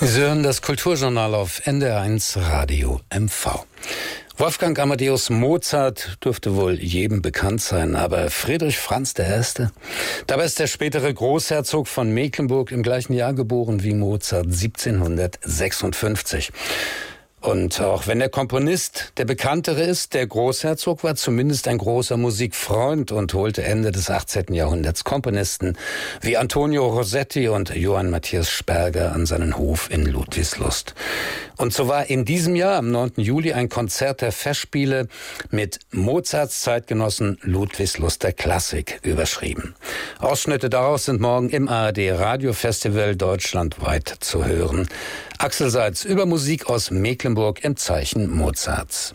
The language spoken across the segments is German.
Sie hören das Kulturjournal auf NDR1 Radio MV. Wolfgang Amadeus Mozart dürfte wohl jedem bekannt sein, aber Friedrich Franz I., dabei ist der spätere Großherzog von Mecklenburg im gleichen Jahr geboren wie Mozart, 1756. Und auch wenn der Komponist der bekanntere ist, der Großherzog war zumindest ein großer Musikfreund und holte Ende des 18. Jahrhunderts Komponisten wie Antonio Rossetti und Johann Matthias Sperger an seinen Hof in Ludwigslust. Und so war in diesem Jahr am 9. Juli ein Konzert der Festspiele mit Mozarts Zeitgenossen Ludwigsluster Klassik überschrieben. Ausschnitte daraus sind morgen im ARD Radiofestival deutschlandweit zu hören. Axel Seitz über Musik aus Mecklenburg im Zeichen Mozarts.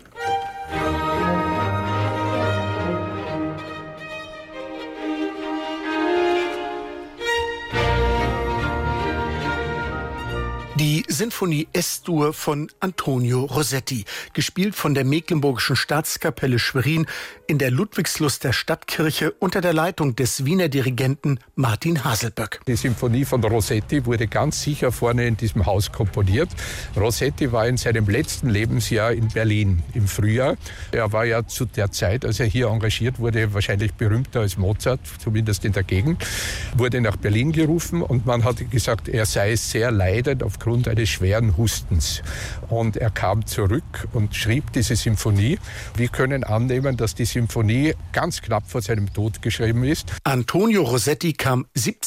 Die Sinfonie S-Dur von Antonio Rossetti, gespielt von der Mecklenburgischen Staatskapelle Schwerin in der Ludwigsluster Stadtkirche unter der Leitung des Wiener Dirigenten Martin Haselböck. Die Symphonie von Rossetti wurde ganz sicher vorne in diesem Haus komponiert. Rossetti war in seinem letzten Lebensjahr in Berlin im Frühjahr. Er war ja zu der Zeit, als er hier engagiert wurde, wahrscheinlich berühmter als Mozart, zumindest in der Gegend. Wurde nach Berlin gerufen und man hat gesagt, er sei sehr leidend aufgrund eines schweren Hustens. Und er kam zurück und schrieb diese Symphonie. Wir können annehmen, dass die Symphonie ganz knapp vor seinem Tod geschrieben ist. Antonio Rossetti kam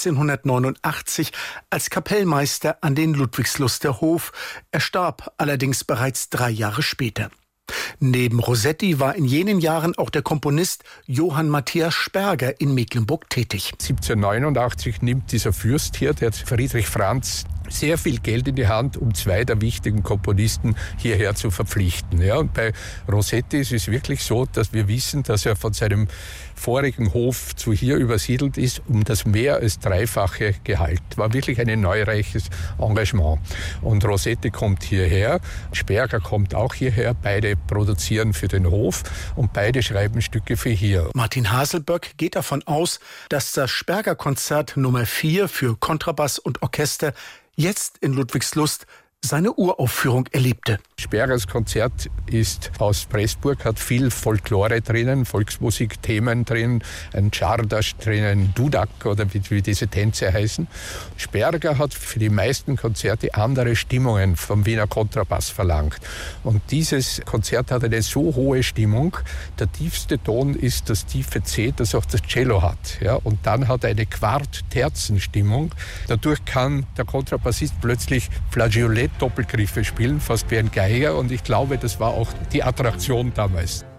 1789 als Kapellmeister an den Ludwigsluster Hof. Er starb allerdings bereits 3 Jahre später. Neben Rossetti war in jenen Jahren auch der Komponist Johann Matthias Sperger in Mecklenburg tätig. 1789 nimmt dieser Fürst hier, der Friedrich Franz, sehr viel Geld in die Hand, um 2 der wichtigen Komponisten hierher zu verpflichten. Ja, und bei Rossetti ist es wirklich so, dass wir wissen, dass er von seinem vorigen Hof zu hier übersiedelt ist, um das mehr als 3-fache Gehalt. War wirklich ein neureiches Engagement. Und Rossetti kommt hierher, Sperger kommt auch hierher, beide produzieren für den Hof und beide schreiben Stücke für hier. Martin Haselböck geht davon aus, dass das Sperger-Konzert Nummer 4 für Kontrabass und Orchester jetzt in Ludwigslust seine Uraufführung erlebte. Spergers Konzert ist aus Pressburg, hat viel Folklore drinnen, Volksmusikthemen drin, ein Czardas drinnen, Dudak oder wie diese Tänze heißen. Sperger hat für die meisten Konzerte andere Stimmungen vom Wiener Kontrabass verlangt. Und dieses Konzert hat eine so hohe Stimmung, der tiefste Ton ist das tiefe C, das auch das Cello hat. Ja? Und dann hat er eine Quart-Terzen-Stimmung. Dadurch kann der Kontrabassist plötzlich Flageolet Doppelgriffe spielen, fast wie ein Geiger. Und ich glaube, das war auch die Attraktion damals.